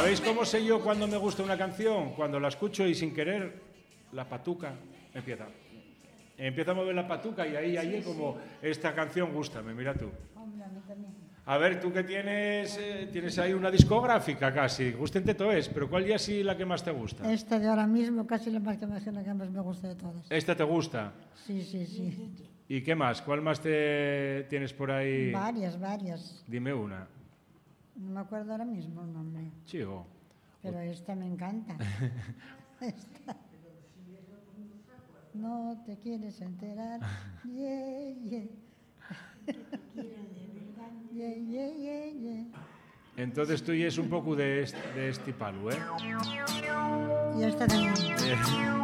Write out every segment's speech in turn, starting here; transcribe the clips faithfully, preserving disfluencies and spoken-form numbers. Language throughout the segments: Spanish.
¿Sabéis cómo sé yo cuando me gusta una canción? Cuando la escucho y sin querer, la patuca empieza. Empieza a mover la patuca y ahí, ahí como, esta canción gústame, mira tú. A ver, tú que tienes, eh, tienes ahí una discográfica casi, gústente todo es, pero ¿cuál ya sí la que más te gusta? Esta de ahora mismo casi la más que más, la que más me gusta de todas. ¿Esta te gusta? Sí, sí, sí. ¿Y qué más? ¿Cuál más te tienes por ahí? Varias, varias. Dime una. No me acuerdo ahora mismo el nombre. Chico. Pero esta me encanta. Esta. No te quieres enterar. Yeah, yeah. Yeah, yeah, yeah, yeah. Entonces tú ya es un poco de, est de este palo, ¿eh? Y esta también. Eh.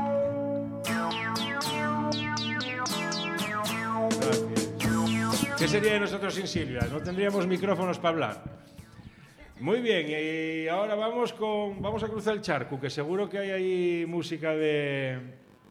Gracias. ¿Qué sería de nosotros sin Silvia? No tendríamos micrófonos para hablar. Muy bien, y ahora vamos con vamos a cruzar el charco, que seguro que hay ahí música de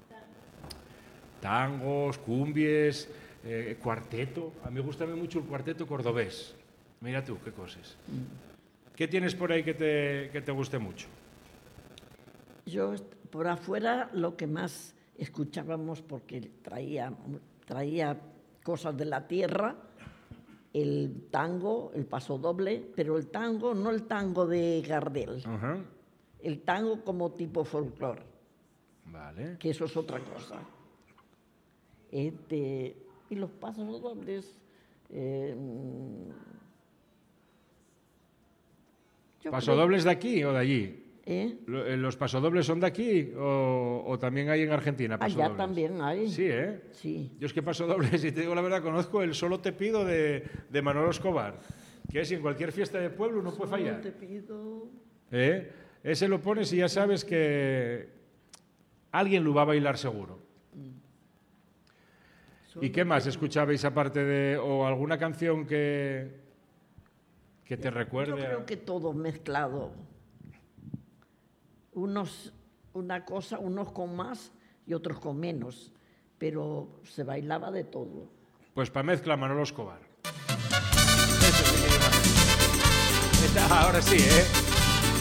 tangos, cumbies, eh, cuarteto. A mí me gusta mucho el cuarteto cordobés. Mira tú, qué cosas. ¿Qué tienes por ahí que te, que te guste mucho? Yo, por afuera, lo que más escuchábamos, porque traía, traía cosas de la tierra, el tango, el pasodoble, pero el tango, no el tango de Gardel, Uh-huh. el tango como tipo folclore, Vale. que eso es otra cosa. Este, y los pasodobles... Eh, ¿Pasodobles de aquí o de allí? ¿Eh? ¿Los pasodobles son de aquí o, o también hay en Argentina pasodobles? Allá también hay. Sí, ¿eh? Sí. Yo es que pasodobles, y te digo la verdad, conozco el Solo te pido de, de Manolo Escobar, que es en cualquier fiesta de pueblo no puede fallar. Solo te pido... ¿Eh? Ese lo pones y ya sabes que alguien lo va a bailar seguro. Solo ¿Y qué más te... escuchabais aparte de... o alguna canción que, que te recuerde? Yo creo que todo mezclado. Unos, una cosa, unos con más y otros con menos, pero se bailaba de todo. Pues para mezcla Manolo Escobar. Eso sí que lleva. Esta- Ahora sí, ¿eh?